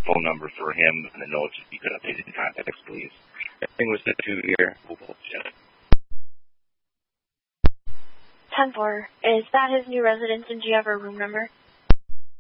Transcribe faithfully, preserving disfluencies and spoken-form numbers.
phone number for him and the notes if you could update the contacts, please. Everything was set to here. We'll both check. ten four. Is that his new residence, and do you have a room number?